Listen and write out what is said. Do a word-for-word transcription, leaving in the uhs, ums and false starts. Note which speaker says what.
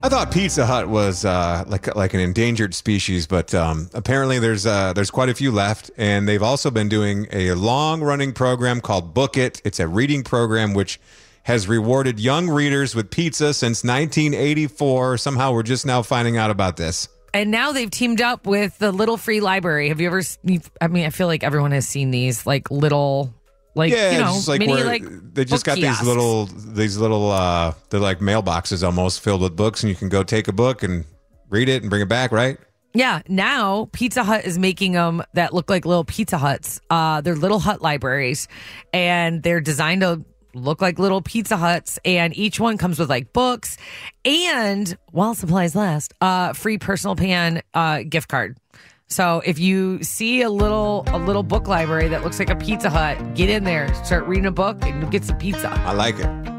Speaker 1: I thought Pizza Hut was uh, like like an endangered species, but um, apparently there's uh, there's quite a few left, and they've also been doing a long running program called Book It. It's a reading program which has rewarded young readers with pizza since nineteen eighty-four. Somehow we're just now finding out about this.
Speaker 2: And now they've teamed up with the Little Free Library. Have you ever? You've, I mean, I feel like everyone has seen these like little. Like,
Speaker 1: yeah,
Speaker 2: you know,
Speaker 1: just like
Speaker 2: mini,
Speaker 1: where
Speaker 2: like
Speaker 1: they just got
Speaker 2: kiosks.
Speaker 1: these little, these little, uh, they're like mailboxes almost filled with books, and you can go take a book and read it and bring it back, right?
Speaker 2: Yeah. Now Pizza Hut is making them that look like little Pizza Huts. Uh, they're little hut libraries, and they're designed to look like little Pizza Huts, and each one comes with like books and, while supplies last, uh, free personal pan uh, gift card. So if you see a little a little book library that looks like a Pizza Hut, get in there, start reading a book, and you'll get some pizza.
Speaker 1: I like it.